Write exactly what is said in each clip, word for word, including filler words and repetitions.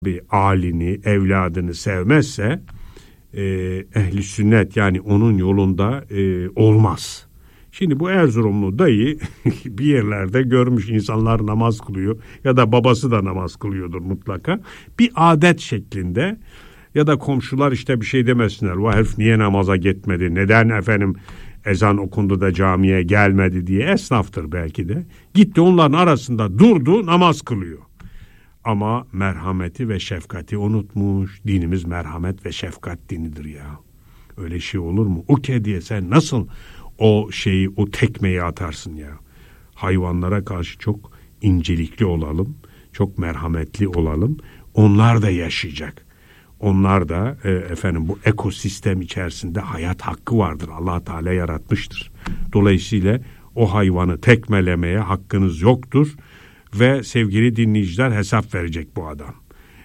bir alini, evladını sevmezse e, ehli sünnet yani onun yolunda e, olmaz. Şimdi bu Erzurumlu dayı bir yerlerde görmüş insanlar namaz kılıyor ya da babası da namaz kılıyordur mutlaka. Bir adet şeklinde ya da komşular işte bir şey demesinler. Bu herif niye namaza gitmedi? Neden efendim ezan okundu da camiye gelmedi diye esnaftır belki de. Gitti onların arasında durdu namaz kılıyor. Ama merhameti ve şefkati unutmuş. Dinimiz merhamet ve şefkat dinidir ya. Öyle şey olur mu? O kediye sen nasıl o şeyi, o tekmeyi atarsın ya? Hayvanlara karşı çok incelikli olalım. Çok merhametli olalım. Onlar da yaşayacak. Onlar da e, efendim bu ekosistem içerisinde hayat hakkı vardır. Allah Teala yaratmıştır. Dolayısıyla o hayvanı tekmelemeye hakkınız yoktur. Ve sevgili dinleyiciler hesap verecek bu adam.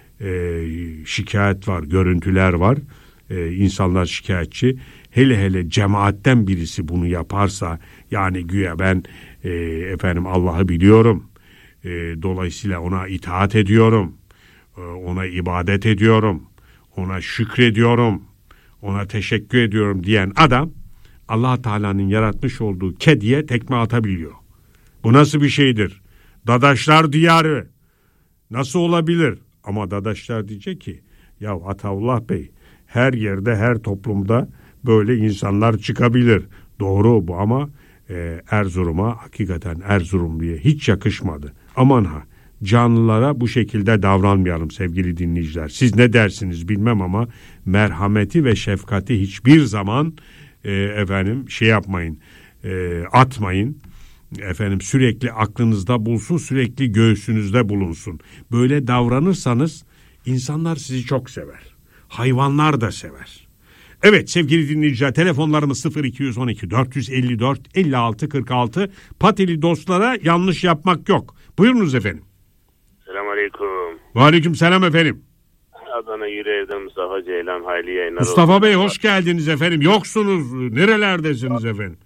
Ee, şikayet var, görüntüler var. Ee, insanlar şikayetçi. Hele hele cemaatten birisi bunu yaparsa, yani güya ben e, efendim Allah'ı biliyorum. E, dolayısıyla ona itaat ediyorum. E, ona ibadet ediyorum. Ona şükrediyorum. Ona teşekkür ediyorum diyen adam Allah Teala'nın yaratmış olduğu kediye tekme atabiliyor. Bu nasıl bir şeydir? Dadaşlar diyarı. Nasıl olabilir? Ama Dadaşlar diyecek ki ya Ataullah Bey her yerde her toplumda böyle insanlar çıkabilir. Doğru bu ama e, Erzurum'a hakikaten Erzurumlu'ya hiç yakışmadı. Aman ha canlılara bu şekilde davranmayalım sevgili dinleyiciler. Siz ne dersiniz bilmem ama merhameti ve şefkati hiçbir zaman e, efendim şey yapmayın, e, atmayın. Efendim sürekli aklınızda bulsun, sürekli göğsünüzde bulunsun. Böyle davranırsanız insanlar sizi çok sever. Hayvanlar da sever. Evet sevgili dinleyiciler, telefonlarımız sıfır iki on iki dört yüz elli dört elli altı kırk altı. Patili dostlara yanlış yapmak yok. Buyurunuz efendim. Selamünaleyküm. Aleyküm selam efendim. Adana Yüreğir'den Mustafa Ceylan, hayırlı yayınlar. Mustafa olsun. Bey hoş geldiniz efendim. Yoksunuz. Nerelerdesiniz efendim?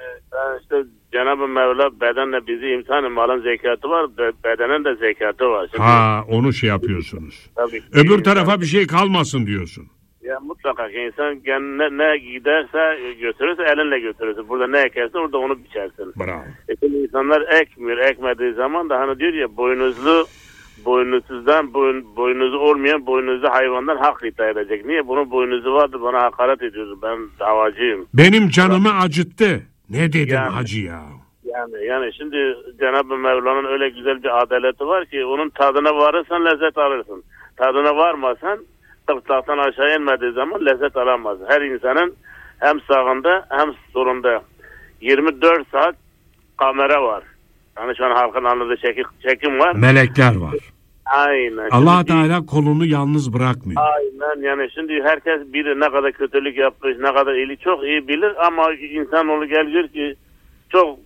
Ben işte Cenab-ı Mevla bedenle bizi imtihanı, malın zekatı var, be- bedenin de zekatı var. Şimdi, ha onu şey yapıyorsunuz. tabii, Öbür insan, tarafa bir şey kalmasın diyorsun. Ya mutlaka ki insan ne, ne giderse götürürse elinle götürürsün. Burada ne ekersen orada onu biçersin. Bravo. E şimdi insanlar ekmiyor, ekmediği zaman da hani diyor ya boynuzlu, boynuzsuzdan, boyun, boynuzu olmayan boynuzlu hayvandan hak iddia edecek. Niye? Bunun boynuzu vardır, bana hakaret ediyordu. Ben davacıyım. Benim canımı acıttı. Ne dedin yani, hacı ya? Yani yani şimdi Cenab-ı Mevla'nın öyle güzel bir adaleti var ki onun tadına varırsan lezzet alırsın. Tadına varmasan tırtlaktan aşağı inmediği zaman lezzet alamaz. Her insanın hem sağında hem solunda yirmi dört saat kamera var. Yani şu an halkın anladığı çekim, çekim var. Melekler var. Aynen. Allah Teala kolunu yalnız bırakmıyor. Aynen yani şimdi herkes bilir ne kadar kötülük yapmış, ne kadar iyiliği çok iyi bilir ama insanoğlu geliyor ki çok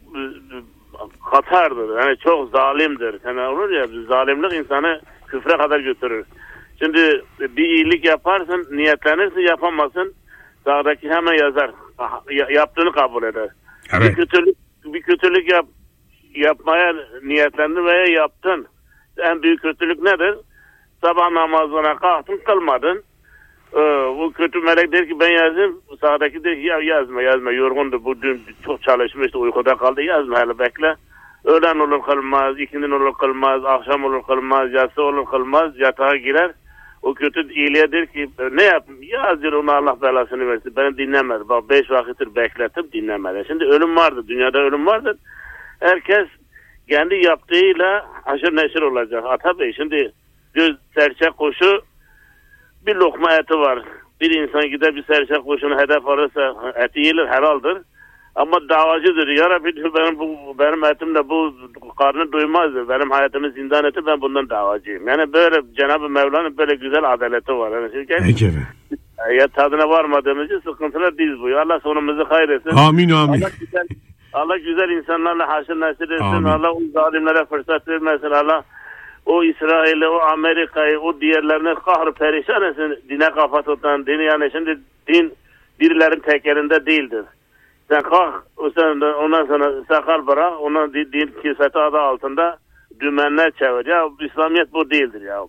katardır. Yani çok zalimdir. Yani olur ya zalimlik insanı küfre kadar götürür. Şimdi bir iyilik yaparsın, niyetlenirsin, yapamazsın. Sağdaki hemen yazar. Yaptığını kabul eder. Evet. Bir kötülük bir kötülük yap yapmaya niyetlendin veya yaptın. En büyük kötülük nedir? Sabah namazına kalktın, kılmadın. Ee, bu kötü melek der ki ben yazayım. Sağdaki der ki ya yazma yazma yorgundu. Bu dün çok çalışmıştı, uykuda kaldı. Yazma hele bekle. Öğlen olur kılmaz, ikindin olur kılmaz, akşam olur kılmaz, yatsı olur kılmaz, yatağa girer. O kötü iyiliğe der ki ne yapayım? Yaz diyor, ona Allah belasını versin. Beni dinlemez. Bak beş vakittir beklettim, dinlemedi. Şimdi ölüm vardır. Dünyada ölüm vardır. Herkes kendi yaptığıyla haşır neşir olacak. Ata Bey şimdi göz serçe kuşu bir lokma eti var. Bir insan gider bir serçe kuşunu hedef alırsa eti yiyilir, helaldir. Ama davacıdır. Ya Rabbi diyor, benim, bu, benim etimle bu karnı doymazdır. Benim hayatımı zindan etti, ben bundan davacıyım. Yani böyle Cenab-ı Mevla'nın böyle güzel adaleti var. Yani Peki. Ya tadına varmadığımız için sıkıntılar biz bu. Allah sonumuzu hayretsin. Amin amin. Allah güzel, Allah güzel insanlarla haşır neşir etsin. Amin. Allah o zalimlere fırsat vermesin. Allah o İsrail'i, o Amerika'yı, o diğerlerini kahrı perişan etsin. Dine kafa tutan, dini yani şimdi din birilerin tekerinde değildir. Sen kalk, sen ondan sonra sakal bırak, ondan din, din kisveti adı altında dümenler çevir. Ya İslamiyet bu değildir ya.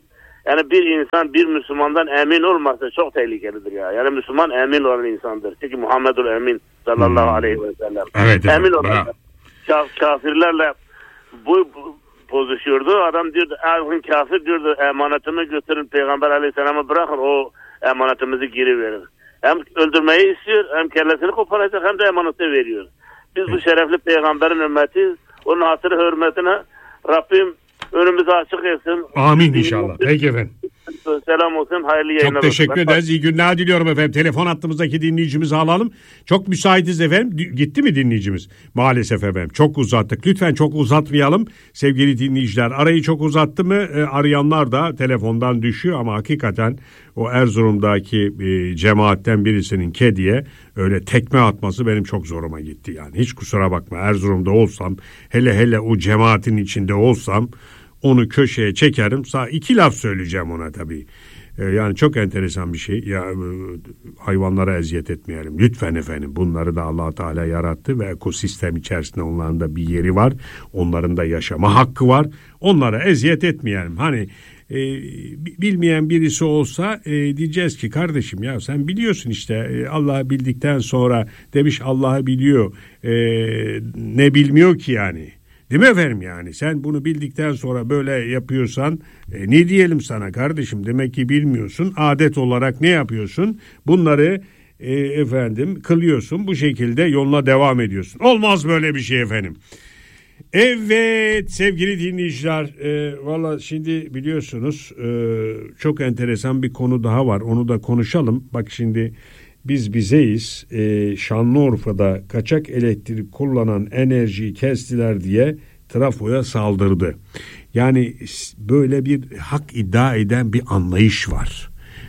Yani bir insan bir Müslümandan emin olmasa çok tehlikelidir ya. Yani Müslüman emin olan insandır. Çünkü Muhammedul Emin sallallahu hmm. aleyhi ve sellem. Evet, emin olan. Kaf, kafirlerle bu, bu pozuşuyordu. Adam diyordu, kafir diyordu, emanetimi götürün Peygamber aleyhisselam'a bırakın, o emanetimizi geri verir. Hem öldürmeyi istiyor, hem kellesini koparacak, hem de emaneti veriyor. Biz bu şerefli peygamberin ümmetiyiz. Onun hatırı hürmetine Rabbim önümüzü açık etsin. Amin inşallah. Peki efendim. Selam olsun. Hayırlı yayınlar. Çok teşekkür olsun. ederiz. İyi günler diliyorum efendim. Telefon hattımızdaki dinleyicimizi alalım. Çok müsaitiz efendim. Gitti mi dinleyicimiz? Maalesef efendim. Çok uzattık. Lütfen çok uzatmayalım. Sevgili dinleyiciler, arayı çok uzattı mı e, arayanlar da telefondan düşüyor ama hakikaten o Erzurum'daki e, cemaatten birisinin kediye öyle tekme atması benim çok zoruma gitti yani. Hiç kusura bakma, Erzurum'da olsam, hele hele o cemaatin içinde olsam onu köşeye çekerim. Sağ iki laf söyleyeceğim ona tabii. Ee, yani çok enteresan bir şey. Ya e, hayvanlara eziyet etmeyelim. Lütfen efendim. Bunları da Allah Teala yarattı ve ekosistem içerisinde onların da bir yeri var. Onların da yaşama hakkı var. Onlara eziyet etmeyelim. Hani e, bilmeyen birisi olsa e, diyeceğiz ki kardeşim ya sen biliyorsun işte e, Allah'ı bildikten sonra demiş Allah'ı biliyor. E, ne bilmiyor ki yani. Değil mi efendim yani? Sen bunu bildikten sonra böyle yapıyorsan e, ne diyelim sana kardeşim? Demek ki bilmiyorsun. Adet olarak ne yapıyorsun? Bunları e, efendim kılıyorsun. Bu şekilde yoluna devam ediyorsun. Olmaz böyle bir şey efendim. Evet sevgili dinleyiciler. E, Valla şimdi biliyorsunuz e, çok enteresan bir konu daha var. Onu da konuşalım. Bak şimdi biz bizeyiz. E, Şanlıurfa'da kaçak elektrik kullanan enerjiyi kestiler diye trafoya saldırdı. Yani böyle bir hak iddia eden bir anlayış var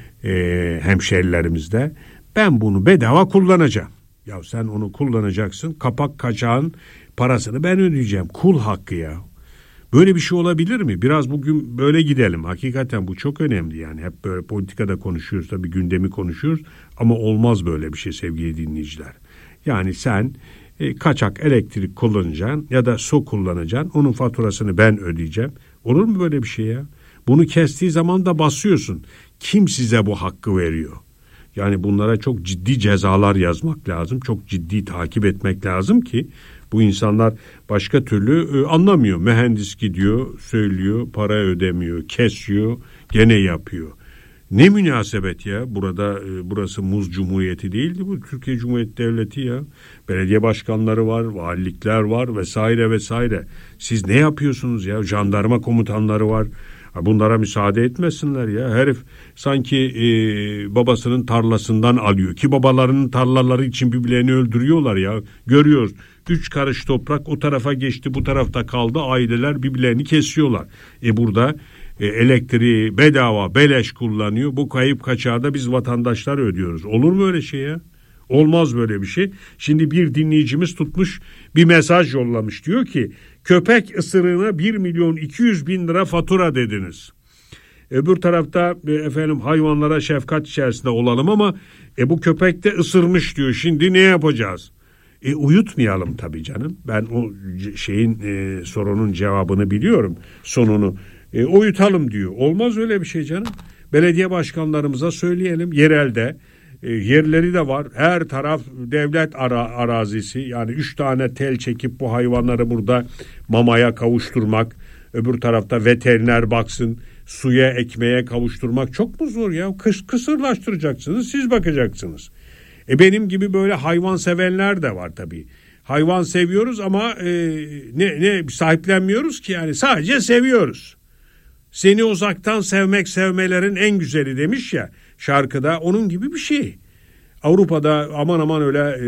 e, hemşerilerimizde. Ben bunu bedava kullanacağım. Ya sen onu kullanacaksın. Kapak kaçağın parasını ben ödeyeceğim. Kul hakkı ya. Böyle bir şey olabilir mi? Biraz bugün böyle gidelim. Hakikaten bu çok önemli yani. Hep böyle politikada konuşuyoruz, tabii gündemi konuşuyoruz. Ama olmaz böyle bir şey sevgili dinleyiciler. Yani sen e, kaçak elektrik kullanacaksın ya da su kullanacaksın. Onun faturasını ben ödeyeceğim. Olur mu böyle bir şey ya? Bunu kestiği zaman da basıyorsun. Kim size bu hakkı veriyor? Yani bunlara çok ciddi cezalar yazmak lazım. Çok ciddi takip etmek lazım ki bu insanlar başka türlü e, anlamıyor. Mühendis gidiyor, söylüyor, para ödemiyor, kesiyor, gene yapıyor. Ne münasebet ya, burada e, burası Muz Cumhuriyeti değildi, bu Türkiye Cumhuriyeti Devleti ya. Belediye başkanları var, valilikler var vesaire vesaire. Siz ne yapıyorsunuz ya? Jandarma komutanları var. Bunlara müsaade etmesinler ya. Herif sanki e, babasının tarlasından alıyor. Ki babalarının tarlaları için birbirlerini öldürüyorlar ya. Görüyoruz. Üç karış toprak o tarafa geçti, bu tarafta kaldı. Aileler birbirlerini kesiyorlar. E burada e, elektriği bedava, beleş kullanıyor. Bu kayıp kaçağı da biz vatandaşlar ödüyoruz. Olur mu öyle şey ya? Olmaz böyle bir şey. Şimdi bir dinleyicimiz tutmuş bir mesaj yollamış. Diyor ki köpek ısırığına bir milyon iki yüz bin lira fatura dediniz. Öbür tarafta e, efendim hayvanlara şefkat içerisinde olalım ama e, bu köpek de ısırmış diyor. Şimdi ne yapacağız? E, uyutmayalım tabii canım. Ben o şeyin e, sorunun cevabını biliyorum, sonunu. E, uyutalım diyor. Olmaz öyle bir şey canım. Belediye başkanlarımıza söyleyelim, yerelde. E, yerleri de var. Her taraf devlet ara, arazisi. Yani üç tane tel çekip bu hayvanları burada mamaya kavuşturmak. Öbür tarafta veteriner baksın. Suya, ekmeğe kavuşturmak çok mu zor ya? Kıs, kısırlaştıracaksınız, siz bakacaksınız. E benim gibi böyle hayvan sevenler de var tabii. Hayvan seviyoruz ama e, ne, ne sahiplenmiyoruz ki yani, sadece seviyoruz. Seni uzaktan sevmek sevmelerin en güzeli demiş ya şarkıda, onun gibi bir şey. Avrupa'da aman aman öyle e,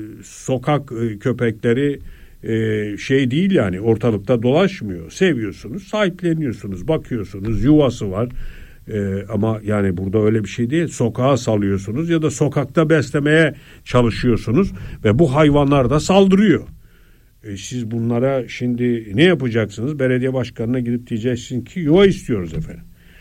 sokak e, köpekleri e, şey değil yani, ortalıkta dolaşmıyor. Seviyorsunuz, sahipleniyorsunuz, bakıyorsunuz, yuvası var. Ee, ama yani burada öyle bir şey değil. Sokağa salıyorsunuz ya da sokakta beslemeye çalışıyorsunuz ve bu hayvanlar da saldırıyor. Ee, siz bunlara şimdi ne yapacaksınız? Belediye başkanına gidip diyeceksiniz ki yuva istiyoruz efendim.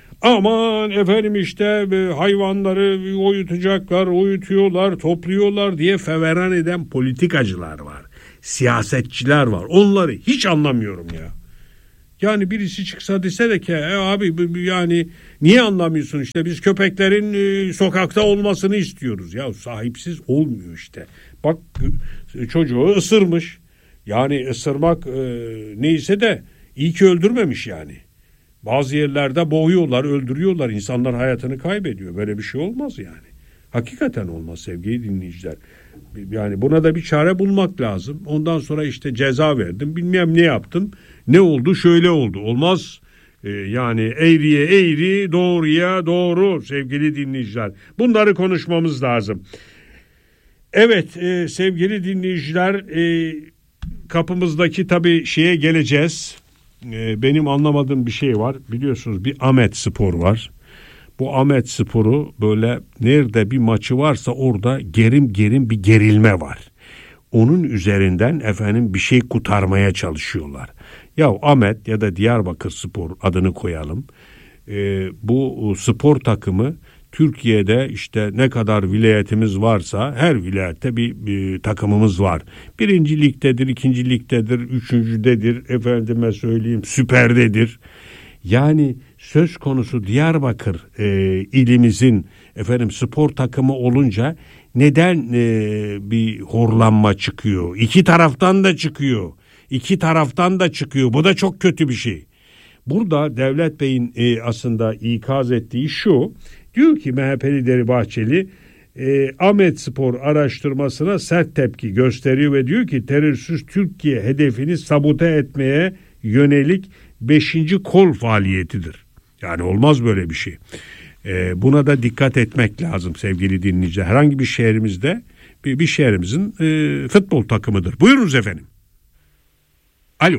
Aman efendim işte e, hayvanları uyutacaklar, uyutuyorlar, topluyorlar diye feveran eden politikacılar var. Siyasetçiler var. Onları hiç anlamıyorum ya. Yani birisi çıksa dese de ki e abi yani niye anlamıyorsun, işte biz köpeklerin e, sokakta olmasını istiyoruz. Ya sahipsiz olmuyor işte. Bak çocuğu ısırmış. Yani ısırmak e, neyse de iyi ki öldürmemiş yani. Bazı yerlerde boğuyorlar, öldürüyorlar. İnsanlar hayatını kaybediyor. Böyle bir şey olmaz yani. Hakikaten olmaz sevgili dinleyiciler. Yani buna da bir çare bulmak lazım. Ondan sonra işte ceza verdim, bilmem ne yaptım. Ne oldu? Şöyle oldu. Olmaz. Ee, yani eğriye eğri, doğruya doğru sevgili dinleyiciler. Bunları konuşmamız lazım. Evet e, sevgili dinleyiciler, e, kapımızdaki tabii şeye geleceğiz. E, benim anlamadığım bir şey var. Biliyorsunuz bir Ahmet Spor var. Bu Ahmet Spor'u böyle nerede bir maçı varsa orada gerim gerim bir gerilme var. Onun üzerinden efendim bir şey kurtarmaya çalışıyorlar. Ya Ahmet ya da Diyarbakır Spor adını koyalım. E, bu spor takımı Türkiye'de işte ne kadar vilayetimiz varsa her vilayette bir, bir takımımız var. Birinci ligdedir, ikinci ligdedir, üçüncüdedir, efendime söyleyeyim süperdedir. Yani söz konusu Diyarbakır e, ilimizin efendim spor takımı olunca neden e, bir horlanma çıkıyor? İki taraftan da çıkıyor. İki taraftan da çıkıyor. Bu da çok kötü bir şey. Burada Devlet Bey'in e, aslında ikaz ettiği şu. Diyor ki M H P lideri Bahçeli e, Ahmet Spor araştırmasına sert tepki gösteriyor ve diyor ki terörsüz Türkiye hedefini sabote etmeye yönelik beşinci kol faaliyetidir. Yani olmaz böyle bir şey. E, buna da dikkat etmek lazım sevgili dinleyiciler. Herhangi bir şehrimizde bir, bir şehrimizin e, futbol takımıdır. Buyurunuz efendim. Alo.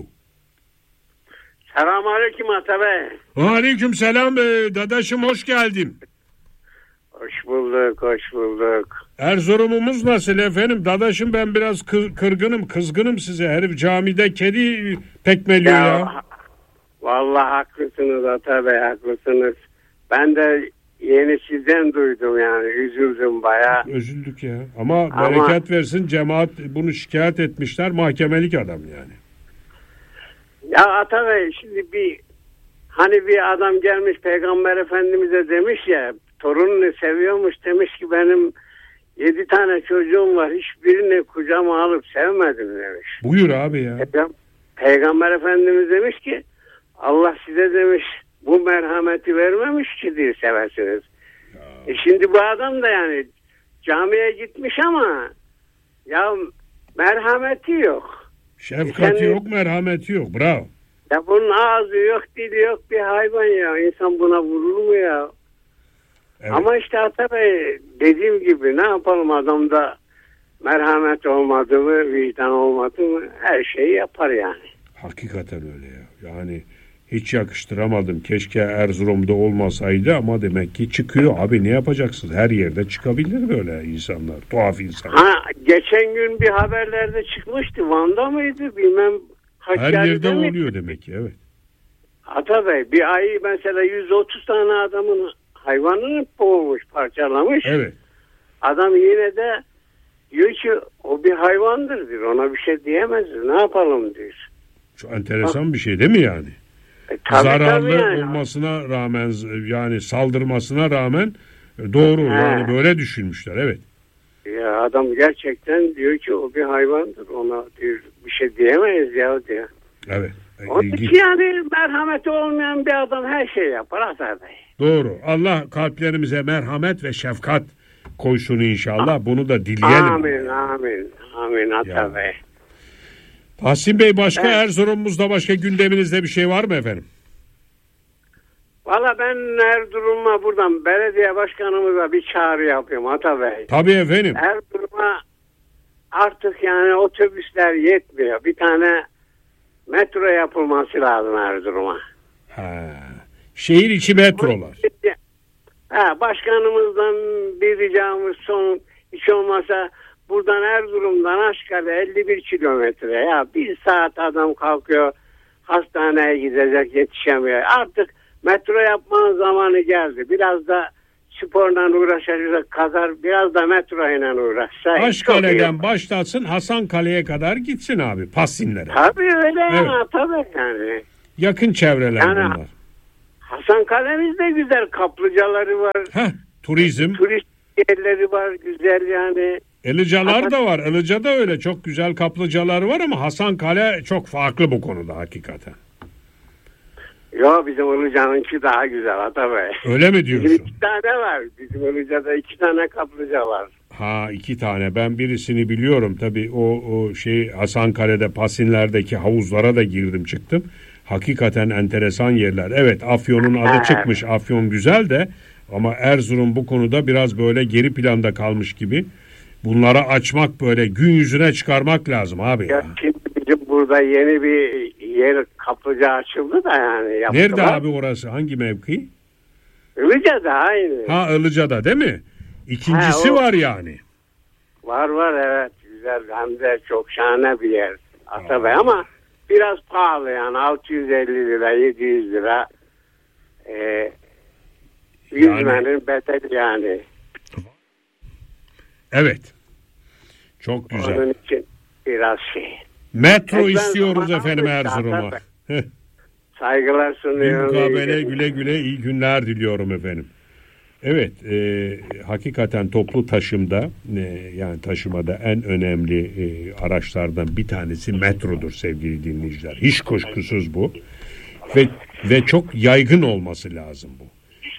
Selamünaleyküm Ata Bey. Aleyküm selam e, dadaşım, hoş geldin. Hoş bulduk, hoş bulduk. Erzurum'umuz nasıl efendim? Dadaşım ben biraz kır, kırgınım, kızgınım size. Herif camide kedi pekmeliyor ya. ya. Vallahi haklısınız Ata Bey, haklısınız. Ben de yeni sizden duydum yani, üzüldüm bayağı. Üzüldük ya. Ama, Ama bereket versin, cemaat bunu şikayet etmişler, mahkemelik adam yani. Ya Ata Bey, şimdi bir hani bir adam gelmiş Peygamber Efendimiz'e demiş ya, torununu seviyormuş, demiş ki benim yedi tane çocuğum var, hiçbirini kucağıma alıp sevmedim demiş. Buyur abi ya. Peygamber Efendimiz demiş ki Allah size demiş bu merhameti vermemiş ki diye seversiniz. E şimdi bu adam da yani camiye gitmiş ama ya merhameti yok. Şefkati e yok, merhameti yok. Bravo. Ya bunun ağzı yok, dili yok, bir hayvan ya. İnsan buna vurur mu ya? Evet. Ama işte Ata Bey dediğim gibi ne yapalım, adamda merhamet olmadı mı, vicdan olmadı mı her şeyi yapar yani. Hakikaten öyle ya. Yani hiç yakıştıramadım. Keşke Erzurum'da olmasaydı ama demek ki çıkıyor. Abi ne yapacaksınız? Her yerde çıkabilir böyle insanlar. Tuhaf insanlar. Ha, geçen gün bir haberlerde çıkmıştı. Van'da mıydı bilmem. Her yerde mi? Oluyor demek ki, evet. Ata Bey bir ay mesela yüz otuz tane adamın hayvanını boğmuş, parçalamış. Evet. Adam yine de diyor ki o bir hayvandır diyor. Ona bir şey diyemezdir. Ne yapalım diyor. Çok enteresan Bak. bir şey değil mi yani? E, tabii, zararlı tabii yani. olmasına rağmen, yani saldırmasına rağmen doğru He. yani böyle düşünmüşler, evet. Ya adam gerçekten diyor ki o bir hayvandır, ona diyor bir şey diyemeyiz ya diyor. Evet. Onun için yani merhameti olmayan bir adam her şey yapar Ata Bey. Doğru. Allah kalplerimize merhamet ve şefkat koysun inşallah. Bunu da dileyelim. Amin, amin, amin Ata Bey. Tahsin Bey, başka evet. Erzurum'umuzda başka gündeminizde bir şey var mı efendim? Valla ben Erzurum'a buradan belediye başkanımıza bir çağrı yapıyorum Ata Bey. Tabii efendim. Erzurum'a artık yani otobüsler yetmiyor. Bir tane metro yapılması lazım Erzurum'a. Ha. Şehir içi metrolar. Ha, başkanımızdan bir ricamız son, hiç olmasa buradan Erzurum'dan Aşkale elli bir kilometre, ya bir saat adam kalkıyor hastaneye gidecek, yetişemiyor. Artık metro yapmanın zamanı geldi. Biraz da sporla uğraşacak kadar biraz da metro ile uğraşsa. Aşkale'den başlasın Hasankale'ye kadar gitsin abi, Passinlere. Tabii öyle evet. ya tabii yani. Yakın çevreler Yani, bunlar. Hasankale'mizde güzel kaplıcaları var. Heh, turizm. Turist yerleri var güzel yani. Ilıcalar Hasan... da var. Ilıca'da öyle çok güzel kaplıcalar var ama Hasankale çok farklı bu konuda hakikaten. Yok, bizim Ilıca'nınki daha güzel Atabey. Öyle mi diyorsun? Bizim iki tane var. Bizim Ilıca'da iki tane kaplıca var. Ha, iki tane. Ben birisini biliyorum. Tabii o, o şey Hasankale'de Pasinler'deki havuzlara da girdim çıktım. Hakikaten enteresan yerler. Evet, Afyon'un adı çıkmış. Afyon güzel de ama Erzurum bu konuda biraz böyle geri planda kalmış gibi. Bunları açmak, böyle gün yüzüne çıkarmak lazım abi ya. Ya şimdi bizim burada yeni bir yer kaplıca açıldı da yani. Yaptılar. Nerede abi orası? Hangi mevki? Ilıca'da aynı. Ha, Ilıca'da değil mi? İkincisi ha, o... var yani. Var var evet. Güzel, hem de çok şahane bir yer. Atabey ama biraz pahalı yani. altı yüz elli lira, yedi yüz lira. Ee, yüzmenin yani... bedeli yani. Evet. Çok güzel. Onun için biraz şey. Metro Ekran istiyoruz efendim Erzurum'a. Saygılar sunuyorum. Mukabele güle güle iyi günler diliyorum efendim. Evet, e, hakikaten toplu taşımda e, yani taşımada en önemli e, araçlardan bir tanesi metrodur sevgili dinleyiciler. Hiç kuşkusuz bu. Ve ve çok yaygın olması lazım bu.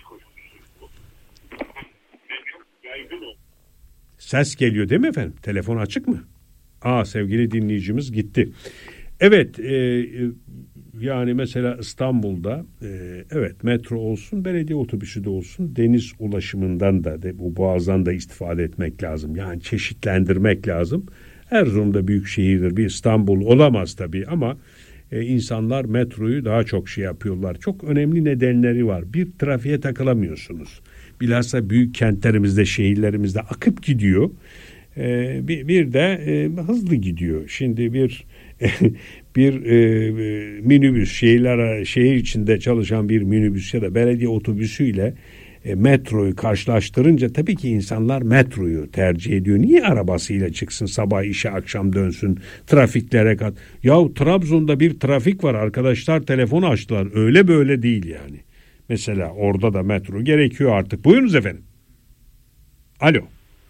Ses geliyor değil mi efendim? Telefon açık mı? Aa, sevgili dinleyicimiz gitti. Evet, e, yani mesela İstanbul'da e, evet metro olsun, belediye otobüsü de olsun, deniz ulaşımından da de, bu boğazdan da istifade etmek lazım. Yani çeşitlendirmek lazım. Erzurum'da büyük şehirdir, bir İstanbul olamaz tabii ama e, insanlar metroyu daha çok şey yapıyorlar. Çok önemli nedenleri var. Bir, trafiğe takılamıyorsunuz. Bilhassa büyük kentlerimizde, şehirlerimizde akıp gidiyor. Ee, bir, bir de e, hızlı gidiyor. Şimdi bir bir e, minibüs, şehirler, şehir içinde çalışan bir minibüs ya da belediye otobüsüyle e, metroyu karşılaştırınca tabii ki insanlar metroyu tercih ediyor. Niye arabasıyla çıksın, sabah işe akşam dönsün, trafiklere kat. Yahu Trabzon'da bir trafik var arkadaşlar, telefonu açtılar. Öyle böyle değil yani. Mesela orada da metro gerekiyor artık. Buyurunuz efendim. Alo.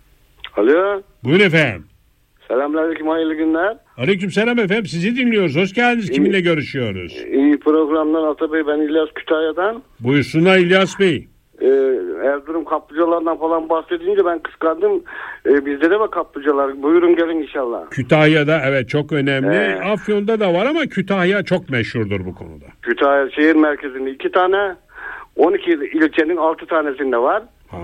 Alo. Buyurun efendim. Selamünaleyküm, hayırlı günler. Aleykümselam efendim, sizi dinliyoruz. Hoş geldiniz. İyi, kiminle görüşüyoruz? İyi programdan Atabey, ben İlyas Kütahya'dan. Buyursunlar İlyas Bey. Ee, Erzurum kaplıcalarından falan bahsedince ben kıskandım. Ee, bizde de var kaplıcalar. Buyurun gelin inşallah. Kütahya'da evet çok önemli. Ee, Afyon'da da var ama Kütahya çok meşhurdur bu konuda. Kütahya şehir merkezinde iki tane, on iki ilçenin altı tanesinde var. Ha.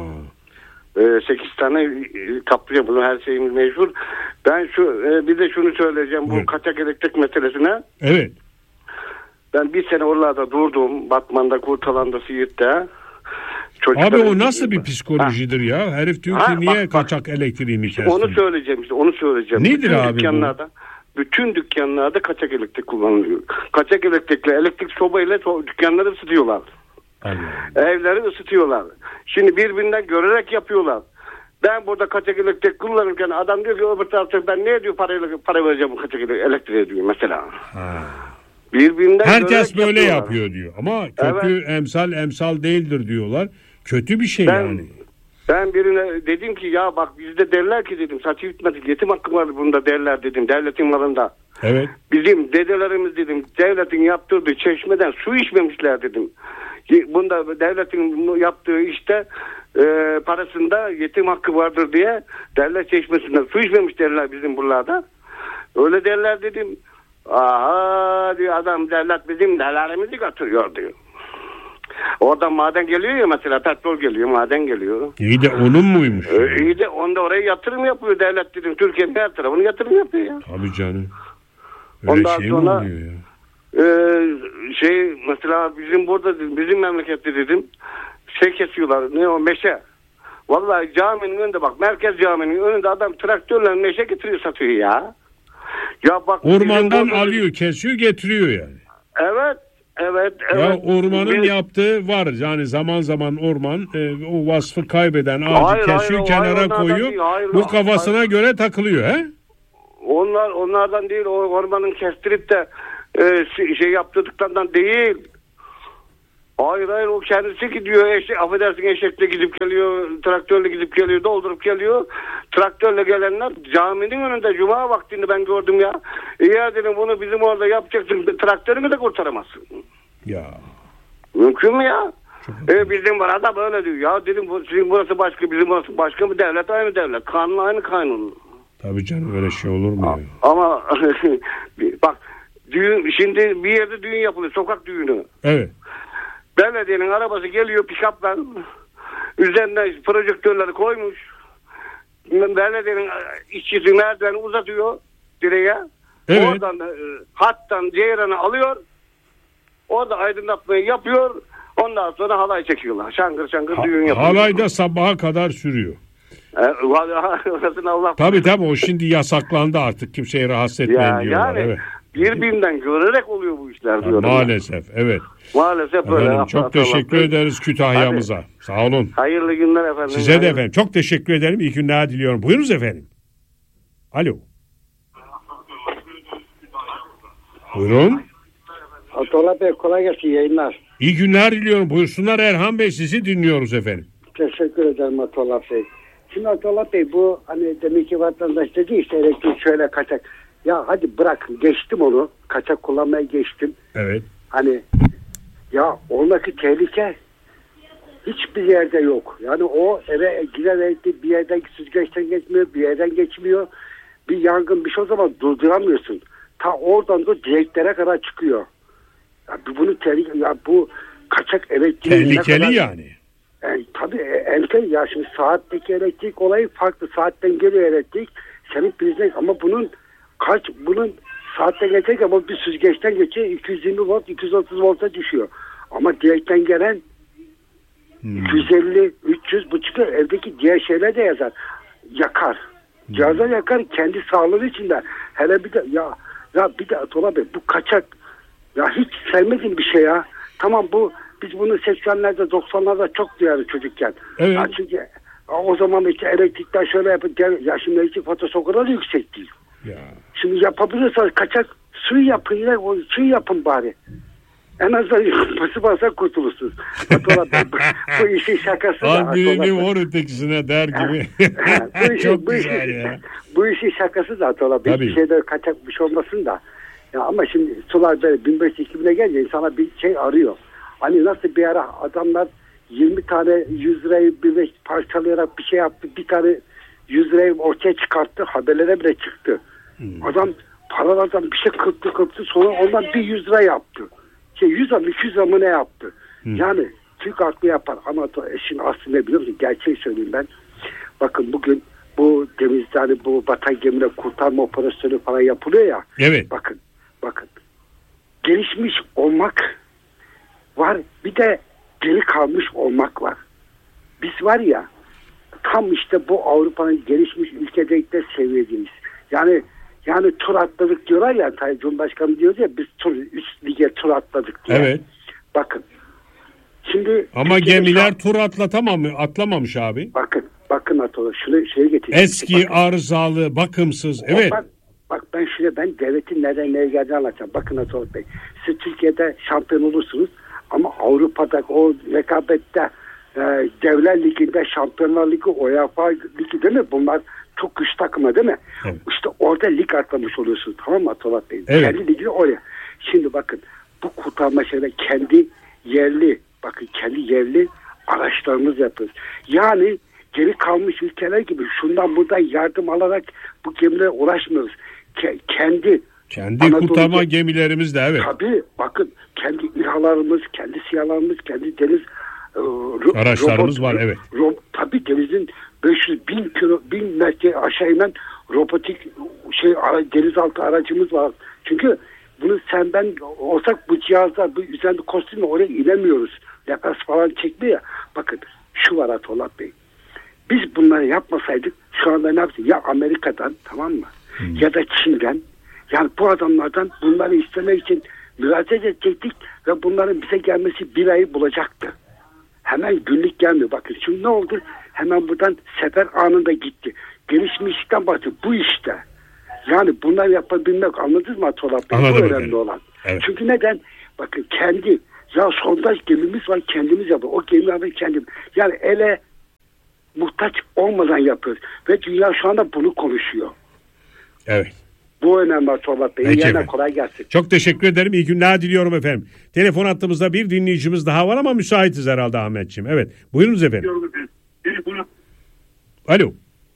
sekiz tane kaplıca, bunun her şeyimiz meşhur. Ben şu e, bir de şunu söyleyeceğim. Buyurun. Bu kaçak elektrik meselesine. Evet. Ben bir sene oralarda durdum. Batman'da, Kurtalan'da, Siirt'te. Abi o nasıl bir psikolojidir ha. ya? Herif diyor ha, ki niye bak, kaçak bak, elektriğini kestin? Onu söyleyeceğim işte, onu söyleyeceğim. Nedir bütün abi dükkanlarda, bu? Bütün dükkanlarda kaçak elektrik kullanılıyor. Kaçak elektrikle, elektrik sobayla so- dükkanları ısıtıyorlar. Allah. Evleri ısıtıyorlar. Şimdi birbirinden görerek yapıyorlar. Ben burada kaçak elektrik kullanırken adam diyor ki öbür tarafta ben ne diyor parayla para vereceğim bu kaçak elektriğe diyor mesela. Ha. Birbirinden herkes böyle yapıyorlar. Yapıyor diyor. Ama kötü evet. emsal emsal değildir diyorlar. Kötü bir şey ben, yani. Ben birine dedim ki ya bak bizde derler ki dedim saçı bitmedik yetim hakkı var bunda derler dedim devletin malında. Evet. Bizim dedelerimiz dedim devletin yaptırdığı çeşmeden su içmemişler dedim. Bunda devletin yaptığı işte e, parasında yetim hakkı vardır diye devlet çeşmesinden su içmemiş derler bizim buralarda. Öyle derler dedim. Aha diyor adam devlet bizim dedelerimizi götürüyor diyor. Oradan maden geliyor ya mesela petrol geliyor maden geliyor. İyi de onun muymuş? Ee, iyi de onda oraya yatırım yapıyor devlet dedim. Türkiye'nin her tarafını yatırım yapıyor ya. Tabii canım. Öyle ondan şey sonra, mi oluyor ya? E, şey mesela bizim burada bizim memlekette dedim şey kesiyorlar ne o meşe. Vallahi caminin önünde bak merkez caminin önünde adam traktörle meşe getiriyor satıyor ya. Ya bak ormandan alıyor kesiyor getiriyor yani. Evet. Evet, evet. Ya ormanın bir... yaptığı var yani zaman zaman orman e, o vasfı kaybeden ağacı hayır, kesiyor hayır, kenara hayır, koyuyor değil, hayır, bu kafasına hayır. göre takılıyor he? Onlar onlardan değil o ormanın kestirip de e, şey yaptırdıklarından değil. Hayır hayır o kendisi gidiyor. Eşek, affedersin eşekle gidip geliyor. Traktörle gidip geliyor. Doldurup geliyor. Traktörle gelenler caminin önünde cuma vaktinde ben gördüm ya. E ya dedim bunu bizim orada yapacaksın. Traktörünü de kurtaramazsın. Ya. Mümkün mü ya? E bizim burada böyle diyor. Ya dedim bu, sizin burası başka bizim burası başka mı devlet aynı devlet. Kanun aynı kanun. Tabii canım öyle şey olur mu? A- ama bak düğün, şimdi bir yerde düğün yapılıyor. Sokak düğünü. Evet. Belediyenin arabası geliyor pikapla. Üzerine projektörleri koymuş. Belediyenin işçisi merdiveni uzatıyor direğe. Evet. Oradan e, hattan ceyranı alıyor. Orada aydınlatmayı yapıyor. Ondan sonra halay çekiyorlar. Şangır şangır Ha, düğün yapıyor. halay da sabaha kadar sürüyor. E, Allah Tabii tabii o şimdi yasaklandı artık. Kimseyi rahatsız etmeyin ya, diyorlar. yani Evet. birbirinden görerek oluyor bu işler Ha, diyorum. maalesef ben. Evet. Maalesef böyle. Efendim, çok Atlamak. teşekkür ederiz Kütahya'mıza. Hadi. Sağ olun. Hayırlı günler efendim. Size Hayırlı. de efendim. Çok teşekkür ederim. İyi günler diliyorum. Buyurunuz efendim. Alo. Buyurun. Abdullah Bey kolay gelsin yayınlar. İyi günler diliyorum. Buyursunlar Erhan Bey, sizi dinliyoruz efendim. Teşekkür ederim Abdullah Bey. Şimdi Abdullah Bey bu hani demek ki vatandaş dedi işte elektrik şöyle kaçak. Ya hadi bırakın geçtim onu. Kaçak kullanmaya geçtim. Evet. Hani ya oradaki tehlike hiçbir yerde yok. Yani o eve giren elektrik bir yerden süzgeçten geçmiyor, bir yerden geçmiyor. Bir yangın bir şey o zaman durduramıyorsun. Ta oradan da direklere kadar çıkıyor. Ya bunu tehlike ya bu kaçak elektrik tehlikeli kadar, yani. yani tabii entel ya şimdi saatteki elektrik olayı farklı. Saatten geliyor elektrik. Senin prizden ama bunun kaç bunun saatte geçecek ama bir süzgeçten geçiyor iki yüz yirmi volt iki yüz otuz volta düşüyor. Ama direkten gelen hmm. iki yüz elli üç yüz bu çıkıyor. Evdeki diğer şeyler de yazar. Yakar. Hmm. Cihaza yakar kendi sağlığı için de. Hele bir de ya ya bir de Atollah Bey bu kaçak ya hiç sevmediğim bir şey ya. Tamam bu biz bunu seksenlerde doksanlarda çok duyarız çocukken. Evet. Ya çünkü o zaman işte elektrikten şöyle yapıp ya şimdi elektrik faturası o kadar yüksek değil. Ya. Şimdi yapabiliyorsanız kaçak suyu yapın ya o suyu yapın bari. En azından pası basa kurtulursunuz. Atollah Bey bu, bu işin şakası da. Al birini vur ötekisine der gibi. bu işin, Çok bu güzel işin, ya. Bu işin şakası da Atollah Bey. Bir şeyde kaçak bir şey olmasın da. Ya ama şimdi sular böyle bin beş yüz iki bine gelince insana bir şey arıyor. Hani nasıl bir ara adamlar yirmi tane yüz lirayı bir parçalayarak bir şey yaptı. Bir tane yüz lirayı ortaya çıkarttı. Haberlere bile çıktı. Hmm. Adam paralardan bir şey kırptı kırptı sonra ondan bir yüz lira yaptı. Şey yüz lira iki yüz lira mı ne yaptı? Hmm. Yani Türk aklı yapar ama işin aslında biliyor musun? Gerçeği söyleyeyim ben. Bakın bugün bu denizde hani bu batan gemiler kurtarma operasyonu falan yapılıyor ya. Evet. Bakın bakın gelişmiş olmak var bir de geri kalmış olmak var. Biz var ya tam işte bu Avrupa'nın gelişmiş ülkedeki seviyedeyiz. Yani yani tur atladık diyorlar ya Tayyip Cumhurbaşkanı diyor ya biz tur üst lige tur atladık diye. Evet. Bakın. Şimdi ama gemiler şu... tur atlatamam atlamamış abi. Bakın bakın Atollah şunu şeye getireyim. Eski bakın. Arızalı, bakımsız. Evet. Bak, bak ben şuraya ben devletin nereden nereye geldiğini anlatacağım. Bakın Atollah Bey. Siz Türkiye'de şampiyon olursunuz ama Avrupa'da o rekabette e, Devler Ligi'nde Şampiyonlar Ligi, UEFA Ligi değil mi? Bunlar çok güç takımı değil mi? Evet. İşte orada lig atlamış oluyorsunuz. Tamam mı Atollah Bey? Evet. Kendi ligi oraya. Şimdi bakın bu kurtarma şeyler kendi yerli bakın kendi yerli araçlarımız yapıyoruz. Yani geri kalmış ülkeler gibi şundan buradan yardım alarak bu gemilere uğraşmıyoruz. Ke- kendi kendi Anadolu kurtarma gemilerimiz de evet. Tabii bakın kendi İHA'larımız, kendi SİHA'larımız, kendi deniz e, ro- araçlarımız robot, var evet. Ro- tabii denizin beş yüz bin kilo bin metre aşağı inen robotik şey denizaltı aracımız var. Çünkü bunu sen ben olsak bu cihazlar bu üzerinde kostümle oraya inemiyoruz. Nefes falan çekmiyor ya. Bakın şu var Atollah Bey. Biz bunları yapmasaydık şu anda ne yapacağız? Ya Amerika'dan tamam mı? Hmm. Ya da Çin'den yani bu adamlardan bunları istemek için müracaat edecektik ve bunların bize gelmesi bir ayı bulacaktı. Hemen günlük gelmiyor. Bakın şimdi ne oldu? Hemen buradan sefer anında gitti. Gelişmişlikten bahsediyor. Bu işte. Yani bunları yapabilmek, anladınız mı Atol abi? Bu önemli efendim. olan. Evet. Çünkü neden? Bakın kendi, ya sondaj gemimiz var, kendimiz yapıyoruz. O gemileri kendim. Yani ele muhtaç olmadan yapıyoruz. Ve dünya şu anda bunu konuşuyor. Evet. Bu önemli Atol abi. Yerine kolay gelsin. Çok teşekkür ederim. İyi günler diliyorum efendim. Telefon hattımızda bir dinleyicimiz daha var ama müsaitiz herhalde Ahmetciğim. Evet. Buyurunuz efendim. Alo.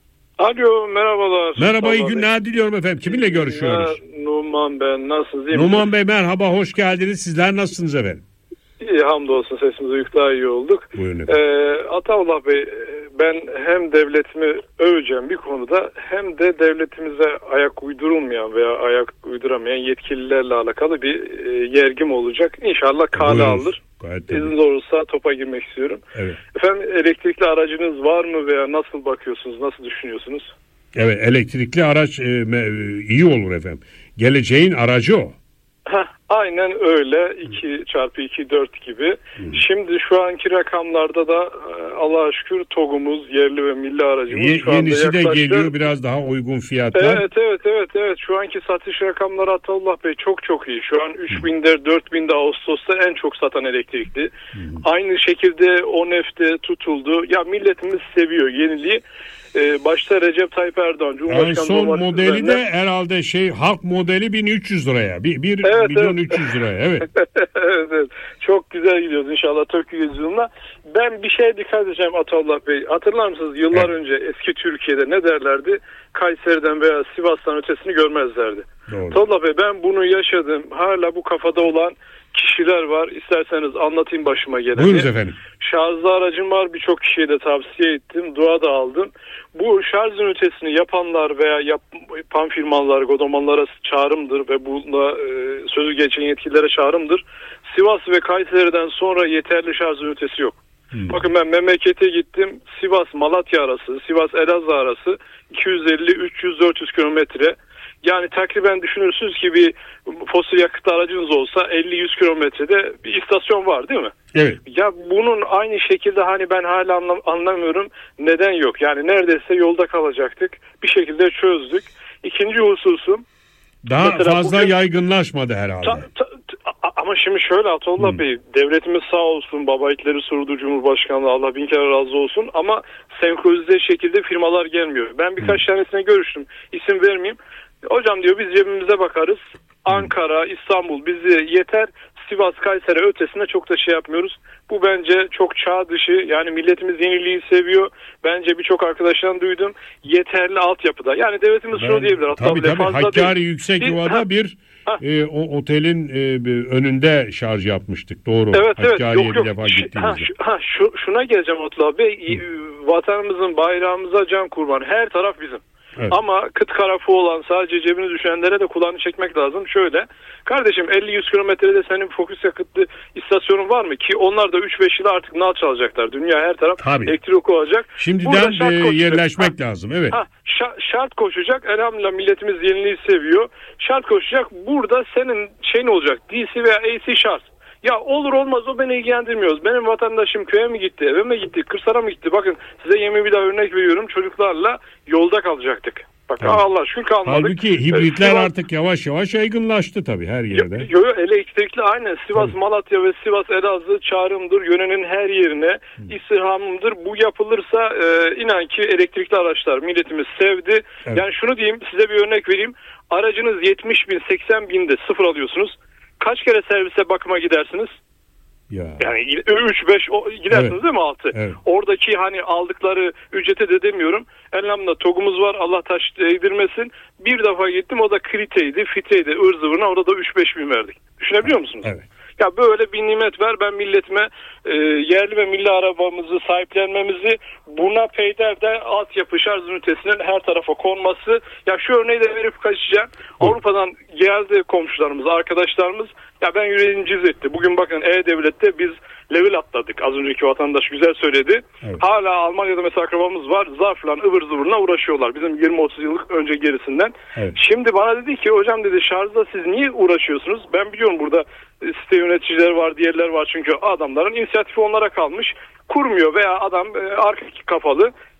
Alo, merhabalar. Merhaba, iyi günler diliyorum efendim. Kiminle görüşüyoruz? Ya, Numan ben. Nasılsınız? İyi Numan Bey merhaba, hoş geldiniz. Sizler nasılsınız efendim? İyi, hamdolsun, sesimizi duyuk daha iyi olduk. Buyurun efendim. Ee, Ataullah Bey, ben hem devletimi öveceğim bir konuda hem de devletimize ayak uydurulmayan veya ayak uyduramayan yetkililerle alakalı bir e, yergim olacak. İnşallah kale alır. İzin doğrultusu topa girmek istiyorum. Evet. Efendim, elektrikli aracınız var mı veya nasıl bakıyorsunuz, nasıl düşünüyorsunuz? Evet, elektrikli araç e, iyi olur efendim. Geleceğin aracı o. Heh, aynen öyle. iki çarpı iki dört gibi. Hmm. Şimdi şu anki rakamlarda da Allah'a şükür TOG'umuz, yerli ve milli aracımız Ye, şu anda yenisi yaklaştı. de geliyor biraz daha uygun fiyatlar. Evet evet evet evet. Şu anki satış rakamları Ataullah Bey çok çok iyi. Şu an üç binde dört binde Ağustos'ta en çok satan elektrikli. Hmm. Aynı şekilde O N E F'de tutuldu. Ya milletimiz seviyor yeniliği. Ee, başta Recep Tayyip Erdoğan Cumhurbaşkanı. Yani son modeli üzerine... de herhalde şey halk modeli bin üç yüz liraya. bir, bir evet, milyon evet. üç yüz liraya. Evet. evet, evet. Çok güzel gidiyoruz inşallah Tokyo yüzyılına. Ben bir şeye dikkat edeceğim Ataullah Bey. Hatırlar mısınız yıllar evet. önce eski Türkiye'de ne derlerdi? Kayseri'den veya Sivas'tan ötesini görmezlerdi. Ataullah Bey, ben bunu yaşadım. Hala bu kafada olan kişiler var. İsterseniz anlatayım başıma geleni. Buyurunuz efendim. Şarjlı aracım var. Birçok kişiye de tavsiye ettim. Dua da aldım. Bu şarj ünitesini yapanlar veya yapan firmalar, godomanlara çağrımdır ve bunda e, sözü geçen yetkililere çağrımdır. Sivas ve Kayseri'den sonra yeterli şarj ünitesi yok. Hmm. Bakın ben memlekete gittim. Sivas Malatya arası, Sivas Elazığ arası iki yüz elli üç yüz dört yüz kilometre. Yani takriben düşünürsünüz ki bir fosil yakıtlı aracınız olsa elli yüz kilometrede bir istasyon var değil mi? Evet. Ya bunun aynı şekilde hani ben hala anlam- anlamıyorum neden yok. Yani neredeyse yolda kalacaktık. Bir şekilde çözdük. İkinci hususum. Daha fazla bugün, yaygınlaşmadı herhalde. Ta, ta, ta, ama şimdi şöyle Ataullah hmm. Bey, devletimiz sağ olsun, baba itleri sordu Cumhurbaşkanlığı, Allah bin kere razı olsun ama senkronize şekilde firmalar gelmiyor. Ben birkaç hmm. tanesine görüştüm. İsim vermeyeyim. Hocam diyor biz cebimize bakarız. Ankara, İstanbul bizi yeter. Sivas, Kayseri ötesine çok da şey yapmıyoruz. Bu bence çok çağ dışı. Yani milletimiz yeniliği seviyor. Bence birçok arkadaştan duydum. Yeterli altyapıda. Yani devletimiz şunu diyebilir. Tabii tabii. Hakkari Yüksek Yuva'da bir e, o otelin e, önünde şarj yapmıştık. Doğru. Evet Hakkari'ye evet. Yok, yok. bir defa gittiğimizde. Ha, şu, ha, şu, şuna geleceğim Atla Bey. Vatanımızın bayrağımıza can kurban. Her taraf bizim. Evet. Ama kıt tarafı olan sadece cebine düşenlere de kulağını çekmek lazım. Şöyle, kardeşim elli yüz kilometrede senin fokus yakıtlı istasyonun var mı? Ki onlar da üç beş yıla artık nal çalacaklar. Dünya her taraf Tabii. elektrik olacak. Şimdiden e, yerleşmek ha, lazım. Evet. Ha, şart koşacak. Elhamdülillah milletimiz yeniliği seviyor. Şart koşacak. Burada senin şeyin olacak. D C veya A C şart. Ya olur olmaz o beni ilgilendirmiyor. Benim vatandaşım köye mi gitti, eve mi gitti, kırsara mı gitti? Bakın size yemin bir daha örnek veriyorum. Çocuklarla yolda kalacaktık. Bakın evet. Allah şükür kalmadık. Halbuki hibritler Sivas, artık yavaş yavaş yaygınlaştı tabii her yerde. Yok yo, elektrikli aynen. Sivas, tabii. Malatya ve Sivas Elazığ çağrımdır. Yönenin her yerine istirhamımdır. Bu yapılırsa e, inan ki elektrikli araçlar milletimiz sevdi. Evet. Yani şunu diyeyim size bir örnek vereyim. Aracınız yetmiş bin seksen binde sıfır alıyorsunuz. Kaç kere servise bakıma gidersiniz? Ya. Yani üç beş gidersiniz evet. değil mi altı? Evet. Oradaki hani aldıkları ücrete de demiyorum. Elhamdülillah TOG'umuz var. Allah taş değdirmesin. Bir defa gittim o da kriteydi, fiteydi, ırzı zıvırına orada da üç beş bin verdik. Düşünebiliyor musunuz? Evet. Ya böyle bir nimet ver. Ben milletime e, yerli ve milli arabamızı sahiplenmemizi buna peyderde altyapı şarj ünitesinin her tarafa konması. Ya şu örneği de verip kaçacağım. Hı. Avrupa'dan geldi komşularımız, arkadaşlarımız. Ya ben yüreğim cız etti. Bugün bakın E-Devlet'te biz level atladık. Az önceki vatandaş güzel söyledi. Evet. Hala Almanya'da mesela akrabamız var. Zarfla ıvır zıvırla uğraşıyorlar. Bizim yirmi otuz yıllık önce gerisinden. Evet. Şimdi bana dedi ki hocam dedi şarjda siz niye uğraşıyorsunuz? Ben biliyorum burada site yöneticiler var, diğerler var. Çünkü adamların inisiyatifi onlara kalmış. Kurmuyor veya adam e, arka kafalı.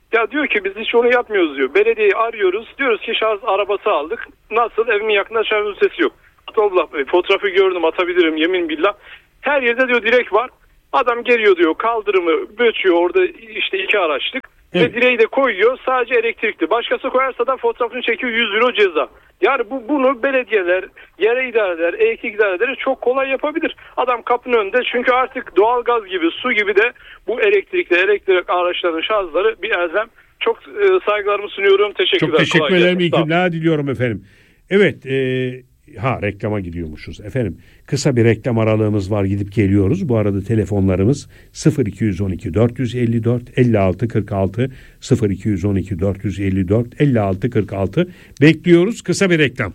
Ya diyor ki biz hiç onu yapmıyoruz diyor. Belediyeyi arıyoruz. Diyoruz ki şarj arabası aldık. Nasıl? Evimin yakında şarj ünitesi yok. Allah fotoğrafı gördüm, atabilirim yemin billah. Her yerde diyor direk var. Adam geliyor diyor, kaldırımı böçüyor, orada işte iki araçlık. Evet. Ve direği de koyuyor, sadece elektrikli. Başkası koyarsa da fotoğrafını çekiyor, yüz euro ceza. Yani bu bunu belediyeler, yere idareler, elektrik idareleri çok kolay yapabilir. Adam kapının önünde, çünkü artık doğalgaz gibi, su gibi de bu elektrikli, elektrik araçlarının şarjları bir elzem. Çok e, saygılarımı sunuyorum. Teşekkürler. Çok teşekkür ederim. İyi günler diliyorum efendim. Evet, e, ha reklama gidiyormuşuz efendim. Kısa bir reklam aralığımız var, gidip geliyoruz. Bu arada telefonlarımız sıfır iki on iki dört elli dört elli altı kırk altı sıfır iki on iki dört elli dört elli altı kırk altı bekliyoruz. Kısa bir reklam.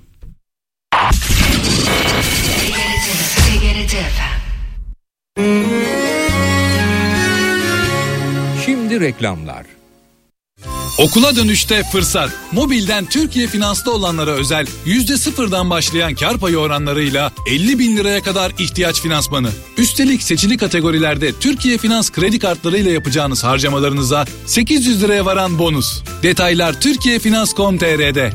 Şimdi reklamlar. Okula dönüşte fırsat. Mobilden Türkiye Finans'ta olanlara özel yüzde sıfırdan başlayan kar payı oranlarıyla elli bin liraya kadar ihtiyaç finansmanı. Üstelik seçili kategorilerde Türkiye Finans kredi kartlarıyla yapacağınız harcamalarınıza sekiz yüz liraya varan bonus. Detaylar türkiye finans nokta com nokta tr'de.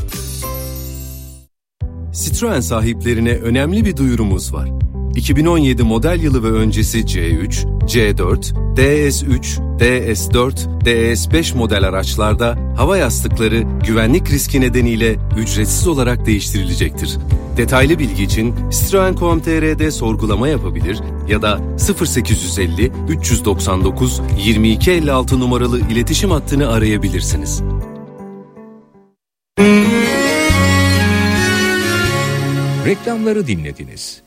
Citroen sahiplerine önemli bir duyurumuz var. iki bin on yedi model yılı ve öncesi C üç, C dört, D S üç, D S dört, D S beş model araçlarda hava yastıkları güvenlik riski nedeniyle ücretsiz olarak değiştirilecektir. Detaylı bilgi için citroen nokta com nokta tr'de sorgulama yapabilir ya da sıfır sekiz yüz elli üç yüz doksan dokuz yirmi iki elli altı numaralı iletişim hattını arayabilirsiniz. Reklamları dinlediniz.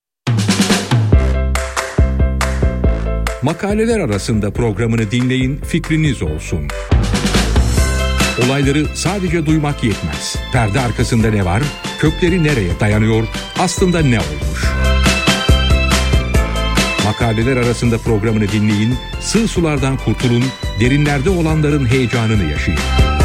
Makaleler arasında programını dinleyin, fikriniz olsun. Olayları sadece duymak yetmez. Perde arkasında ne var? Kökleri nereye dayanıyor? Aslında ne olmuş? Makaleler arasında programını dinleyin, sığ sulardan kurtulun, derinlerde olanların heyecanını yaşayın.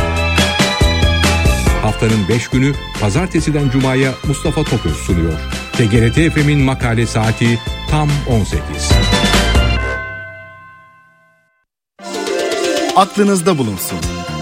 Haftanın beş günü pazartesiden cumaya Mustafa Toköz sunuyor. T G R T F M'in makale saati tam on sekiz. Aklınızda bulunsun.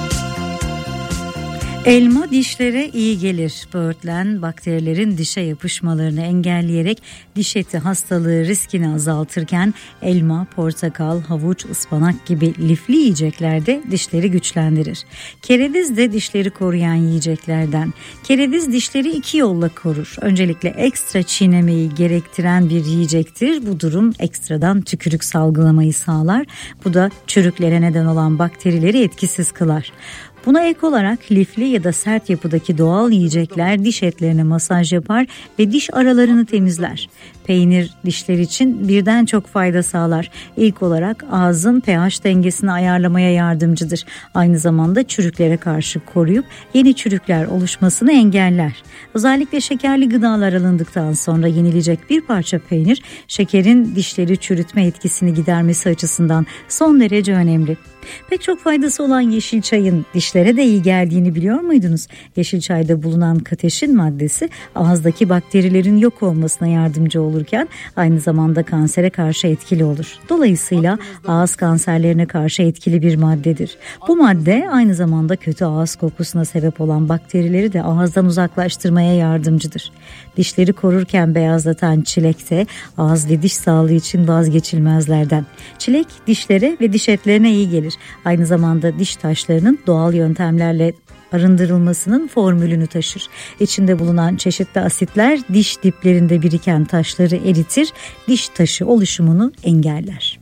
Elma dişlere iyi gelir. Böğürtlen bakterilerin dişe yapışmalarını engelleyerek diş eti hastalığı riskini azaltırken elma, portakal, havuç, ıspanak gibi lifli yiyecekler de dişleri güçlendirir. Kereviz de dişleri koruyan yiyeceklerden. Kereviz dişleri iki yolla korur. Öncelikle ekstra çiğnemeyi gerektiren bir yiyecektir. Bu durum ekstradan tükürük salgılamayı sağlar. Bu da çürüklere neden olan bakterileri etkisiz kılar. Buna ek olarak lifli ya da sert yapıdaki doğal yiyecekler diş etlerine masaj yapar ve diş aralarını temizler. Peynir dişler için birden çok fayda sağlar. İlk olarak ağzın pH dengesini ayarlamaya yardımcıdır. Aynı zamanda çürüklere karşı koruyup yeni çürükler oluşmasını engeller. Özellikle şekerli gıdalar alındıktan sonra yenilecek bir parça peynir, şekerin dişleri çürütme etkisini gidermesi açısından son derece önemli. Pek çok faydası olan yeşil çayın dişlere de iyi geldiğini biliyor muydunuz? Yeşil çayda bulunan kateşin maddesi ağızdaki bakterilerin yok olmasına yardımcı olurken aynı zamanda kansere karşı etkili olur. Dolayısıyla ağız kanserlerine karşı etkili bir maddedir. Bu madde aynı zamanda kötü ağız kokusuna sebep olan bakterileri de ağızdan uzaklaştırmaya yardımcıdır. Dişleri korurken beyazlatan çilek de ağız ve diş sağlığı için vazgeçilmezlerden. Çilek dişlere ve diş etlerine iyi gelir. Aynı zamanda diş taşlarının doğal yöntemlerle arındırılmasının formülünü taşır. İçinde bulunan çeşitli asitler diş diplerinde biriken taşları eritir, diş taşı oluşumunu engeller.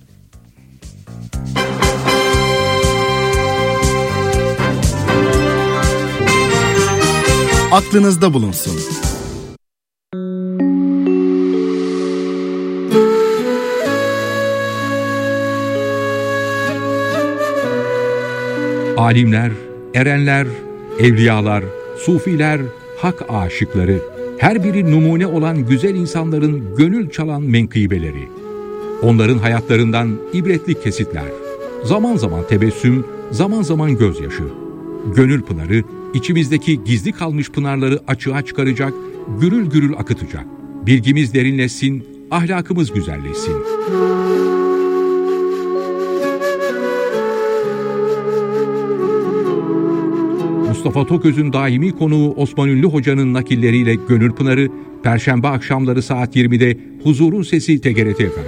Aklınızda bulunsun. Alimler, erenler, evliyalar, sufiler, hak aşıkları, her biri numune olan güzel insanların gönül çalan menkıbeleri. Onların hayatlarından ibretli kesitler. Zaman zaman tebessüm, zaman zaman gözyaşı. Gönül pınarı, içimizdeki gizli kalmış pınarları açığa çıkaracak, gürül gürül akıtacak. Bilgimiz derinleşsin, ahlakımız güzelleşsin. Mustafa Toköz'ün daimi konuğu Osman Ünlü Hoca'nın nakilleriyle Gönül Pınarı, Perşembe akşamları saat yirmide Huzurun Sesi T G R T F M.